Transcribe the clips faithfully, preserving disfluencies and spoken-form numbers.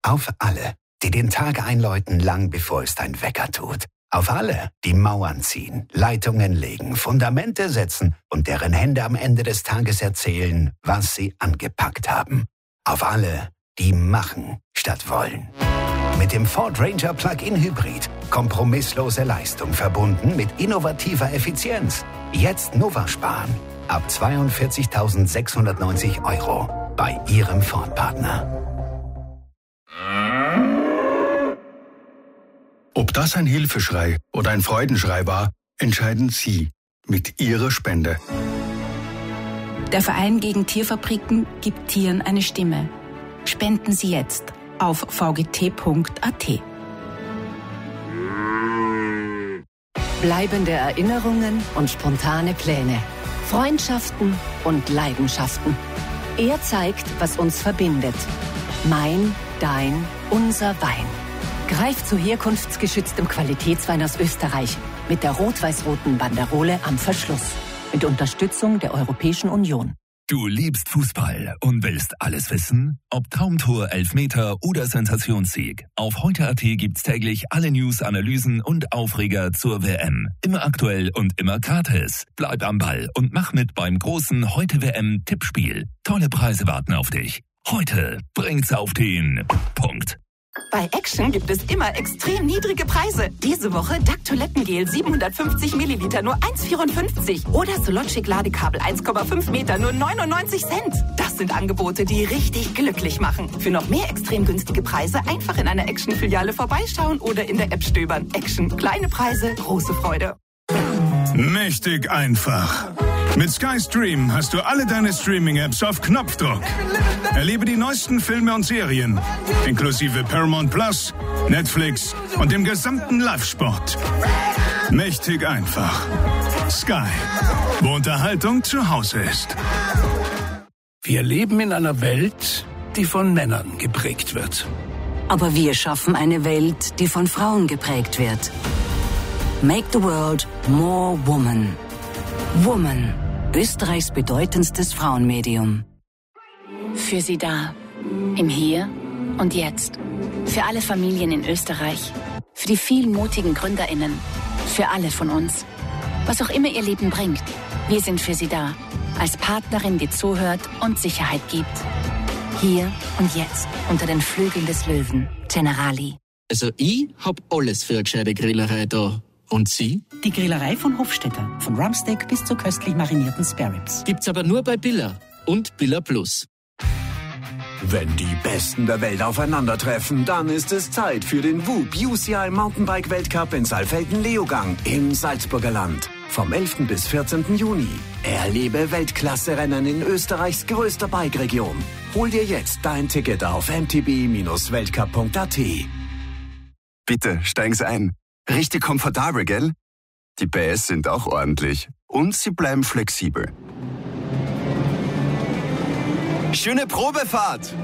Auf alle, die den Tag einläuten, lang bevor es dein Wecker tut. Auf alle, die Mauern ziehen, Leitungen legen, Fundamente setzen und deren Hände am Ende des Tages erzählen, was sie angepackt haben. Auf alle, die machen statt wollen. Mit dem Ford Ranger Plug-in Hybrid. Kompromisslose Leistung verbunden mit innovativer Effizienz. Jetzt Nova sparen. Ab zweiundvierzigtausendsechshundertneunzig Euro bei Ihrem Ford-Partner. Ob das ein Hilfeschrei oder ein Freudenschrei war, entscheiden Sie mit Ihrer Spende. Der Verein gegen Tierfabriken gibt Tieren eine Stimme. Spenden Sie jetzt auf v g t punkt a t. Bleibende Erinnerungen und spontane Pläne. Freundschaften und Leidenschaften. Er zeigt, was uns verbindet. Mein, dein, unser Wein. Greif zu herkunftsgeschütztem Qualitätswein aus Österreich mit der rot-weiß-roten Banderole am Verschluss. Mit Unterstützung der Europäischen Union. Du liebst Fußball und willst alles wissen? Ob Traumtor, Elfmeter oder Sensationssieg. Auf heute punkt a t gibt's täglich alle News, Analysen und Aufreger zur W M. Immer aktuell und immer gratis. Bleib am Ball und mach mit beim großen Heute W M-Tippspiel. Tolle Preise warten auf dich. Heute bringt's auf den Punkt. Bei Action gibt es immer extrem niedrige Preise. Diese Woche D A C Toilettengel siebenhundertfünfzig Milliliter nur eins Komma vierundfünfzig oder Sologic Ladekabel eins Komma fünf Meter nur neunundneunzig Cent. Das sind Angebote, die richtig glücklich machen. Für noch mehr extrem günstige Preise einfach in einer Action-Filiale vorbeischauen oder in der App stöbern. Action. Kleine Preise, große Freude. Mächtig einfach. Mit Sky Stream hast du alle deine Streaming-Apps auf Knopfdruck. Erlebe die neuesten Filme und Serien, inklusive Paramount Plus, Netflix und dem gesamten Live-Sport. Mächtig einfach. Sky, wo Unterhaltung zu Hause ist. Wir leben in einer Welt, die von Männern geprägt wird. Aber wir schaffen eine Welt, die von Frauen geprägt wird. Make the world more woman. Woman, Österreichs bedeutendstes Frauenmedium. Für Sie da. Im Hier und Jetzt. Für alle Familien in Österreich. Für die vielen mutigen GründerInnen. Für alle von uns. Was auch immer Ihr Leben bringt. Wir sind für Sie da. Als Partnerin, die zuhört und Sicherheit gibt. Hier und jetzt. Unter den Flügeln des Löwen. Generali. Also ich hab alles für eine gescheite Grillerei da. Und Sie? Die Grillerei von Hofstetter. Von Rumpsteak bis zu köstlich marinierten Spareribs. Gibt's aber nur bei Billa und Billa Plus. Wenn die Besten der Welt aufeinandertreffen, dann ist es Zeit für den W U B U C I Mountainbike Weltcup in Saalfelden-Leogang im Salzburger Land. Vom elften bis vierzehnten Juni. Erlebe Weltklasse-Rennen in Österreichs größter Bike-Region. Hol dir jetzt dein Ticket auf m t b Bindestrich weltcup punkt a t. Bitte, steigen Sie ein. Richtig komfortabel, gell? Die P S sind auch ordentlich. Und sie bleiben flexibel. Schöne Probefahrt!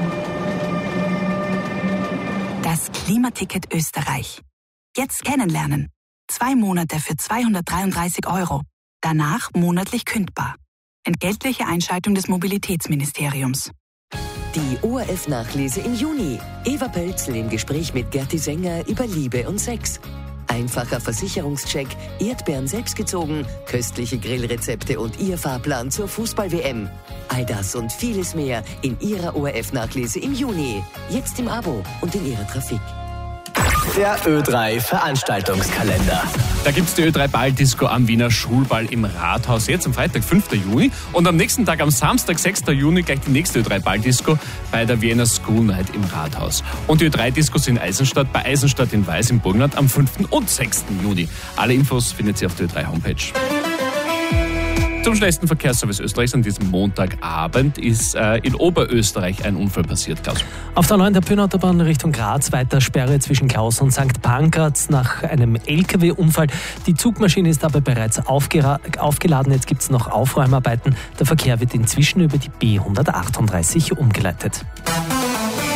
Das Klimaticket Österreich. Jetzt kennenlernen. Zwei Monate für zweihundertdreiunddreißig Euro. Danach monatlich kündbar. Entgeltliche Einschaltung des Mobilitätsministeriums. Die O R F-Nachlese im Juni. Eva Pölzl im Gespräch mit Gerti Sänger über Liebe und Sex. Einfacher Versicherungscheck, Erdbeeren selbstgezogen, köstliche Grillrezepte und Ihr Fahrplan zur Fußball-W M. All das und vieles mehr in Ihrer O R F-Nachlese im Juni. Jetzt im Abo und in Ihrer Trafik. Der Ö drei Veranstaltungskalender. Da gibt es die Ö drei Balldisco am Wiener Schulball im Rathaus. Jetzt am Freitag, fünften Juni. Und am nächsten Tag, am Samstag, sechsten Juni, gleich die nächste Ö drei Balldisco bei der Vienna School Night im Rathaus. Und die Ö drei Discos in Eisenstadt, bei Eisenstadt in Weiß im Burgenland am fünften und sechsten Juni. Alle Infos findet ihr auf der Ö drei Homepage. Zum schnellsten Verkehrsservice Österreichs an diesem Montagabend ist äh, in Oberösterreich ein Unfall passiert, Klaus. Auf der neuen Terpünautobahn Richtung Graz weiter Sperre zwischen Klaus und Sankt Pankraz nach einem L K W-Unfall. Die Zugmaschine ist dabei bereits aufgera- aufgeladen. Jetzt gibt es noch Aufräumarbeiten. Der Verkehr wird inzwischen über die B hundertachtunddreißig umgeleitet.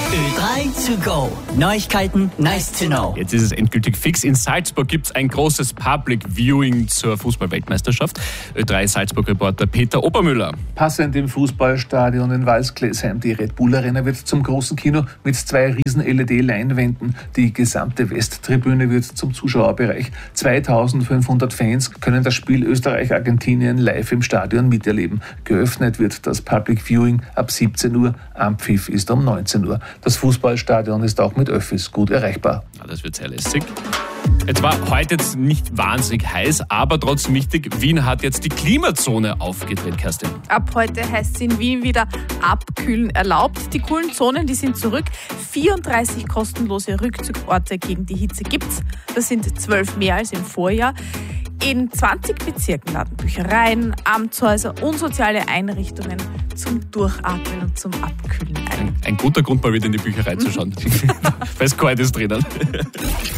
Ö drei to go. Neuigkeiten, nice to know. Jetzt ist es endgültig fix. In Salzburg gibt es ein großes Public Viewing zur Fußball-Weltmeisterschaft. Ö drei Salzburg-Reporter Peter Obermüller. Passend im Fußballstadion in Walsglesheim. Die Red Bull Arena wird zum großen Kino mit zwei riesen L E D-Leinwänden. Die gesamte Westtribüne wird zum Zuschauerbereich. zweitausendfünfhundert Fans können das Spiel Österreich-Argentinien live im Stadion miterleben. Geöffnet wird das Public Viewing ab siebzehn Uhr. Anpfiff ist um neunzehn Uhr. Das Fußballstadion ist auch mit Öffis gut erreichbar. Ja, das wird sehr lässig. Jetzt war heute jetzt nicht wahnsinnig heiß, aber trotzdem wichtig, Wien hat jetzt die Klimazone aufgedreht, Kerstin. Ab heute heißt es in Wien wieder abkühlen erlaubt. Die coolen Zonen, die sind zurück. vierunddreißig kostenlose Rückzugsorte gegen die Hitze gibt's. Das sind zwölf mehr als im Vorjahr. In zwanzig Bezirken laden Büchereien, Amtshäuser und soziale Einrichtungen zum Durchatmen und zum Abkühlen ein. Ein, ein guter Grund, mal wieder in die Bücherei zu schauen. Weil es kalt ist drinnen.